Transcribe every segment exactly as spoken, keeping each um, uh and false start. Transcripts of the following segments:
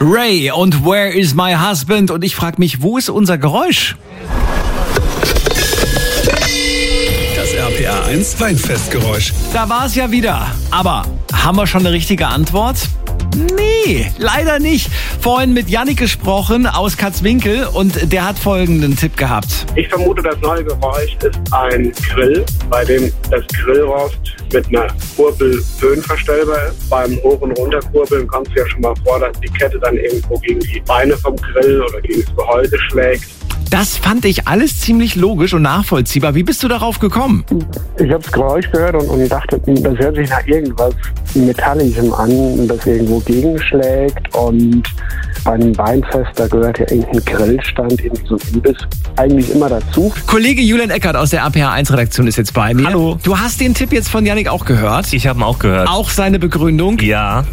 Ray und Where is my husband? Und ich frage mich, wo ist unser Geräusch? Das R P R eins Weinfestgeräusch. Da war es ja wieder. Aber haben wir schon eine richtige Antwort? Nee, leider nicht. Vorhin mit Yannick gesprochen aus Katzwinkel und der hat folgenden Tipp gehabt. Ich vermute, das neue Geräusch ist ein Grill, bei dem das Grillrost mit einer Kurbel höhenverstellbar ist. Beim Hoch- und Runterkurbeln kommt es ja schon mal vor, dass die Kette dann irgendwo gegen die Beine vom Grill oder gegen das Gehäuse schlägt. Das fand ich alles ziemlich logisch und nachvollziehbar. Wie bist du darauf gekommen? Ich habe das Geräusch gehört und, und dachte, das hört sich nach irgendwas Metallischem an, das irgendwo gegenschlägt. Und bei einem Weinfest, da gehört ja irgendein Grillstand, irgendwie so ein Imbiss, eigentlich immer dazu. Kollege Julian Eckert aus der R P R eins Redaktion ist jetzt bei mir. Hallo. Du hast den Tipp jetzt von Yannick auch gehört? Ich habe ihn auch gehört. Auch seine Begründung? Ja.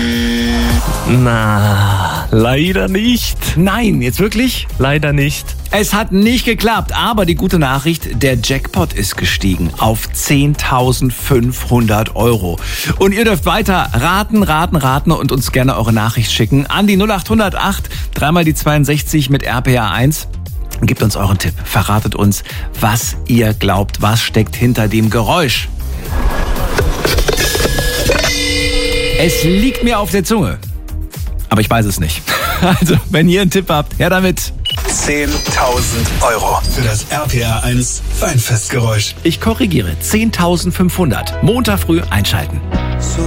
Na, leider nicht. Nein, jetzt wirklich? Leider nicht. Es hat nicht geklappt, aber die gute Nachricht, der Jackpot ist gestiegen auf zehntausendfünfhundert Euro. Und ihr dürft weiter raten, raten, raten und uns gerne eure Nachricht schicken an die null acht null acht, dreimal die zweiundsechzig mit R P R eins. Gebt uns euren Tipp, verratet uns, was ihr glaubt, was steckt hinter dem Geräusch. Es liegt mir auf der Zunge, aber ich weiß es nicht. Also, wenn ihr einen Tipp habt, her damit. zehntausend Euro für das R P R eins Weinfestgeräusch. Ich korrigiere, zehntausendfünfhundert. Montag früh einschalten. So